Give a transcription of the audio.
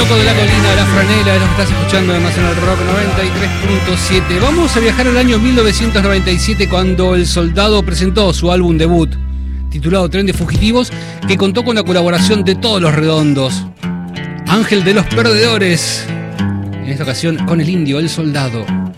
Loco de la colina, la franela, es lo que estás escuchando además en el Rock 93.7. Vamos a viajar al año 1997 cuando El Soldado presentó su álbum debut, titulado Tren de Fugitivos, que contó con la colaboración de Todos los Redondos. Ángel de los Perdedores, en esta ocasión con el indio El Soldado.